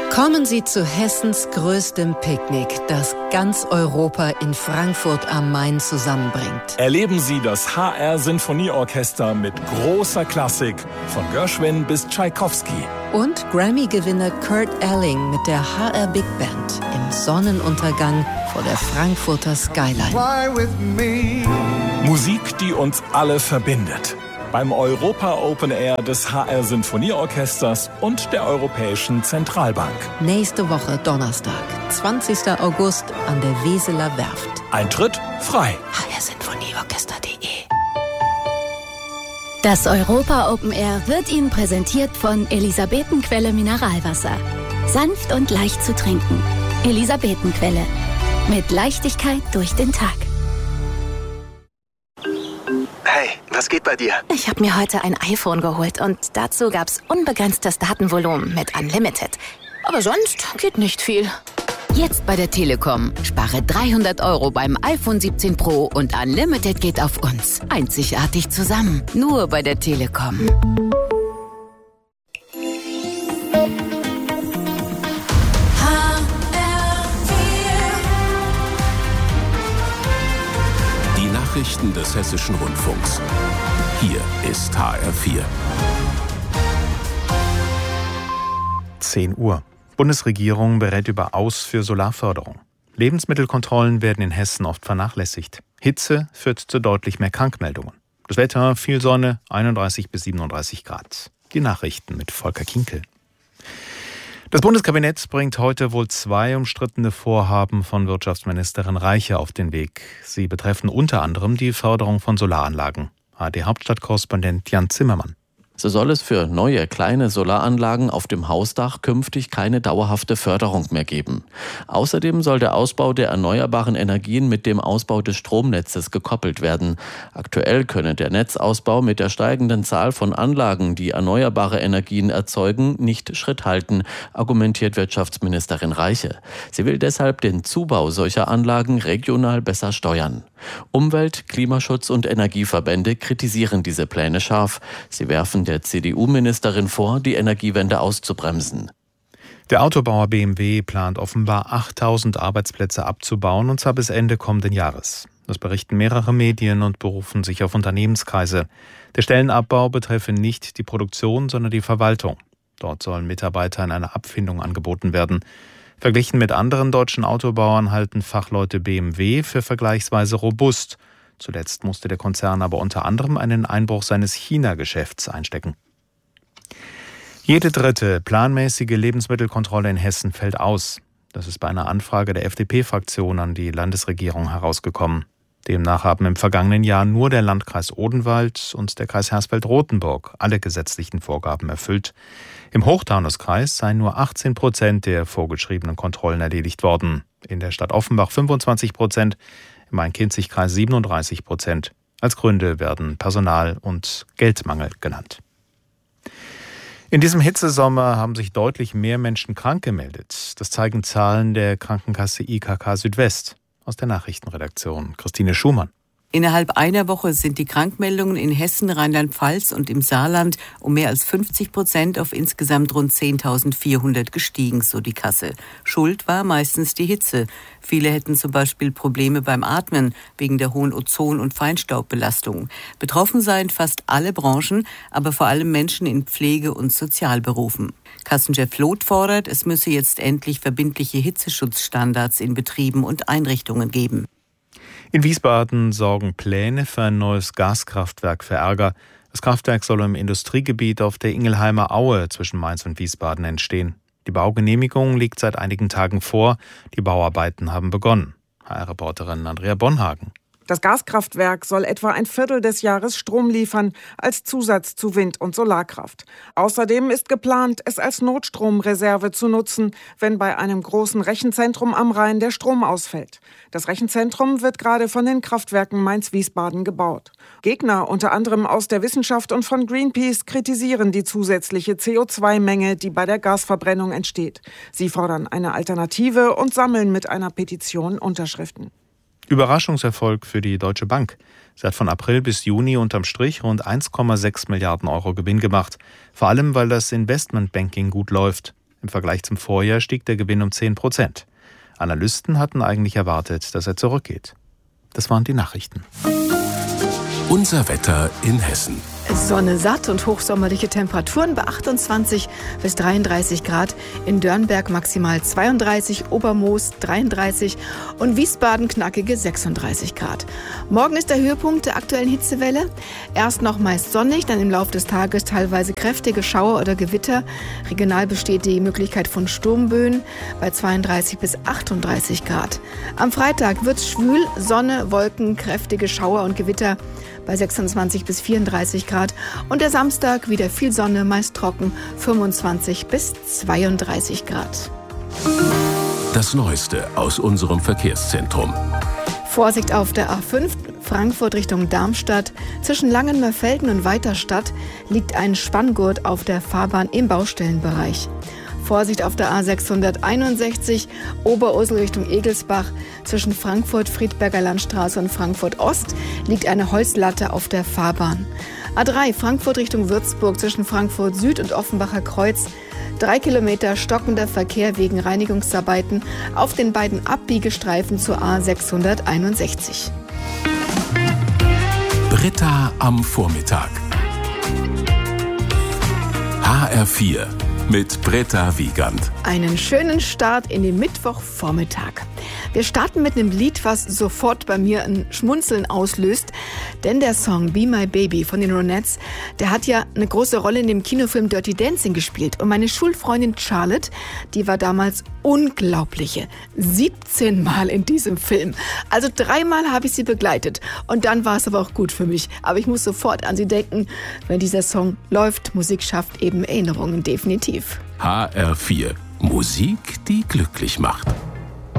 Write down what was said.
Kommen Sie zu Hessens größtem Picknick, das ganz Europa in Frankfurt am Main zusammenbringt. Erleben Sie das HR-Sinfonieorchester mit großer Klassik, von Gershwin bis Tschaikowski. Und Grammy-Gewinner Kurt Elling mit der HR Big Band im Sonnenuntergang vor der Frankfurter Skyline. Musik, die uns alle verbindet. Beim Europa Open Air des HR Sinfonieorchesters und der Europäischen Zentralbank. Nächste Woche Donnerstag, 20. August an der Weseler Werft. Eintritt frei. hrsinfonieorchester.de. Das Europa Open Air wird Ihnen präsentiert von Elisabetenquelle Mineralwasser. Sanft und leicht zu trinken. Elisabetenquelle. Mit Leichtigkeit durch den Tag. Hey, was geht bei dir? Ich habe mir heute ein iPhone geholt und dazu gab's unbegrenztes Datenvolumen mit Unlimited. Aber sonst geht nicht viel. Jetzt bei der Telekom. Spare 300 € beim iPhone 17 Pro und Unlimited geht auf uns. Einzigartig zusammen. Nur bei der Telekom. Die Nachrichten des Hessischen Rundfunks. Hier ist HR4. 10 Uhr. Bundesregierung berät über Aus für Solarförderung. Lebensmittelkontrollen werden in Hessen oft vernachlässigt. Hitze führt zu deutlich mehr Krankmeldungen. Das Wetter, viel Sonne, 31 bis 37 Grad. Die Nachrichten mit Volker Kinkel. Das Bundeskabinett bringt heute wohl 2 umstrittene Vorhaben von Wirtschaftsministerin Reiche auf den Weg. Sie betreffen unter anderem die Förderung von Solaranlagen. ARD-Hauptstadtkorrespondent Jan Zimmermann. So soll es für neue kleine Solaranlagen auf dem Hausdach künftig keine dauerhafte Förderung mehr geben. Außerdem soll der Ausbau der erneuerbaren Energien mit dem Ausbau des Stromnetzes gekoppelt werden. Aktuell könne der Netzausbau mit der steigenden Zahl von Anlagen, die erneuerbare Energien erzeugen, nicht Schritt halten, argumentiert Wirtschaftsministerin Reiche. Sie will deshalb den Zubau solcher Anlagen regional besser steuern. Umwelt-, Klimaschutz- und Energieverbände kritisieren diese Pläne scharf. Sie werfen der CDU-Ministerin vor, die Energiewende auszubremsen. Der Autobauer BMW plant offenbar 8.000 Arbeitsplätze abzubauen, und zwar bis Ende kommenden Jahres. Das berichten mehrere Medien und berufen sich auf Unternehmenskreise. Der Stellenabbau betreffe nicht die Produktion, sondern die Verwaltung. Dort sollen Mitarbeitern eine Abfindung angeboten werden. Verglichen mit anderen deutschen Autobauern halten Fachleute BMW für vergleichsweise robust. Zuletzt musste der Konzern aber unter anderem einen Einbruch seines China-Geschäfts einstecken. Jede dritte planmäßige Lebensmittelkontrolle in Hessen fällt aus. Das ist bei einer Anfrage der FDP-Fraktion an die Landesregierung herausgekommen. Demnach haben im vergangenen Jahr nur der Landkreis Odenwald und der Kreis Hersfeld-Rotenburg alle gesetzlichen Vorgaben erfüllt. Im Hochtaunuskreis seien nur 18% der vorgeschriebenen Kontrollen erledigt worden. In der Stadt Offenbach 25%, im Main-Kinzig-Kreis 37%. Als Gründe werden Personal- und Geldmangel genannt. In diesem Hitzesommer haben sich deutlich mehr Menschen krank gemeldet. Das zeigen Zahlen der Krankenkasse IKK Südwest. Aus der Nachrichtenredaktion Christine Schumann. Innerhalb einer Woche sind die Krankmeldungen in Hessen, Rheinland-Pfalz und im Saarland um mehr als 50% auf insgesamt rund 10.400 gestiegen, so die Kasse. Schuld war meistens die Hitze. Viele hätten zum Beispiel Probleme beim Atmen wegen der hohen Ozon- und Feinstaubbelastung. Betroffen seien fast alle Branchen, aber vor allem Menschen in Pflege- und Sozialberufen. Kassenchef Loth fordert, es müsse jetzt endlich verbindliche Hitzeschutzstandards in Betrieben und Einrichtungen geben. In Wiesbaden sorgen Pläne für ein neues Gaskraftwerk für Ärger. Das Kraftwerk soll im Industriegebiet auf der Ingelheimer Aue zwischen Mainz und Wiesbaden entstehen. Die Baugenehmigung liegt seit einigen Tagen vor. Die Bauarbeiten haben begonnen. HR-Reporterin Andrea Bonhagen. Das Gaskraftwerk soll etwa ein Viertel des Jahres Strom liefern, als Zusatz zu Wind- und Solarkraft. Außerdem ist geplant, es als Notstromreserve zu nutzen, wenn bei einem großen Rechenzentrum am Rhein der Strom ausfällt. Das Rechenzentrum wird gerade von den Kraftwerken Mainz-Wiesbaden gebaut. Gegner, unter anderem aus der Wissenschaft und von Greenpeace, kritisieren die zusätzliche CO2-Menge, die bei der Gasverbrennung entsteht. Sie fordern eine Alternative und sammeln mit einer Petition Unterschriften. Überraschungserfolg für die Deutsche Bank. Sie hat von April bis Juni unterm Strich rund 1,6 Milliarden Euro Gewinn gemacht. Vor allem, weil das Investmentbanking gut läuft. Im Vergleich zum Vorjahr stieg der Gewinn um 10%. Analysten hatten eigentlich erwartet, dass er zurückgeht. Das waren die Nachrichten. Unser Wetter in Hessen. Sonne satt und hochsommerliche Temperaturen bei 28 bis 33 Grad. In Dörnberg maximal 32, Obermoos 33 und Wiesbaden knackige 36 Grad. Morgen ist der Höhepunkt der aktuellen Hitzewelle. Erst noch meist sonnig, dann im Laufe des Tages teilweise kräftige Schauer oder Gewitter. Regional besteht die Möglichkeit von Sturmböen bei 32 bis 38 Grad. Am Freitag wird's schwül, Sonne, Wolken, kräftige Schauer und Gewitter bei 26 bis 34 Grad. Und der Samstag wieder viel Sonne, meist trocken, 25 bis 32 Grad. Das Neueste aus unserem Verkehrszentrum. Vorsicht auf der A5, Frankfurt Richtung Darmstadt. Zwischen Langenmerfelden und Weiterstadt liegt ein Spanngurt auf der Fahrbahn im Baustellenbereich. Vorsicht auf der A661, Oberursel Richtung Egelsbach. Zwischen Frankfurt-Friedberger Landstraße und Frankfurt-Ost liegt eine Holzlatte auf der Fahrbahn. A3, Frankfurt Richtung Würzburg, zwischen Frankfurt Süd und Offenbacher Kreuz. 3 Kilometer stockender Verkehr wegen Reinigungsarbeiten auf den beiden Abbiegestreifen zur A661. Britta am Vormittag. HR4 mit Britta Wiegand. Einen schönen Start in den Mittwochvormittag. Wir starten mit einem Lied, was sofort bei mir ein Schmunzeln auslöst. Denn der Song Be My Baby von den Ronettes, der hat ja eine große Rolle in dem Kinofilm Dirty Dancing gespielt. Und meine Schulfreundin Charlotte, die war damals unglaubliche 17 Mal in diesem Film. Also 3 Mal habe ich sie begleitet. Und dann war es aber auch gut für mich. Aber ich muss sofort an sie denken, wenn dieser Song läuft. Musik schafft eben Erinnerungen, definitiv. HR4. Musik, die glücklich macht.